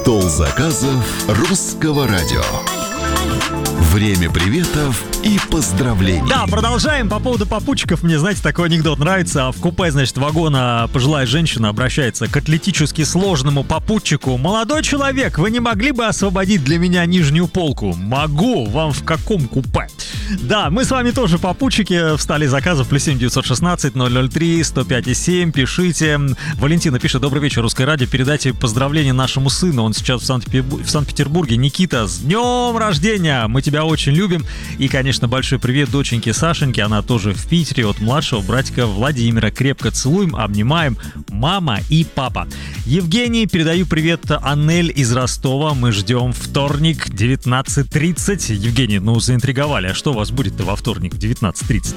Стол заказов русского радио. Время приветов и поздравлений. Да, продолжаем. По поводу попутчиков. Мне, знаете, такой анекдот нравится. В купе, значит, вагона пожилая женщина обращается к атлетически сложному попутчику. «Молодой человек, вы не могли бы освободить для меня нижнюю полку?» «Могу. Вам в каком купе?» Да, мы с вами тоже попутчики. Встали заказов. +7 916 003 105 7. Пишите. Валентина пишет: добрый вечер, Русское радио. Передайте поздравления нашему сыну. Он сейчас в Санкт-Петербурге. Никита, с днем рождения! Мы тебя очень любим. И, конечно, большой привет доченьке Сашеньке. Она тоже в Питере, от младшего братика Владимира. Крепко целуем, обнимаем. Мама и папа. Евгений, передаю привет Анель из Ростова. Мы ждем вторник, 19:30. Евгений, заинтриговали. А что у вас будет-то во вторник в 19:30?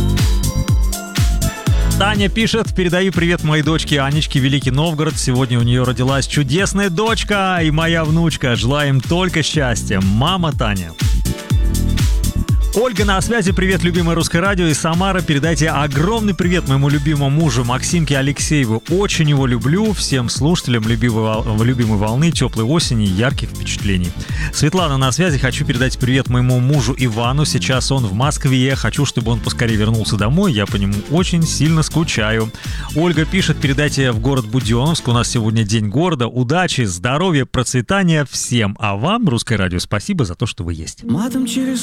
Таня пишет: передаю привет моей дочке Анечке, Великий Новгород. Сегодня у нее родилась чудесная дочка и моя внучка. Желаем только счастья. Мама Таня. Ольга на связи. Привет, любимое Русское радио. Из Самары передайте огромный привет моему любимому мужу Максимке Алексееву. Очень его люблю. Всем слушателям любимой волны, теплой осени и ярких впечатлений. Светлана на связи. Хочу передать привет моему мужу Ивану. Сейчас он в Москве. Хочу, чтобы он поскорее вернулся домой. Я по нему очень сильно скучаю. Ольга пишет: передайте в город Буденновск. У нас сегодня день города. Удачи, здоровья, процветания всем. А вам, Русское радио, спасибо за то, что вы есть. Матом через